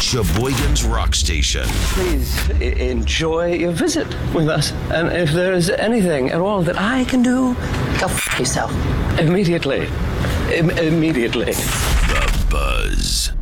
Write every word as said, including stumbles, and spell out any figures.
Sheboygan's Rock Station. Please I- enjoy your visit with us. And if there is anything at all that I can do, Go f*** yourself. immediately. Im- immediately. The Buzz.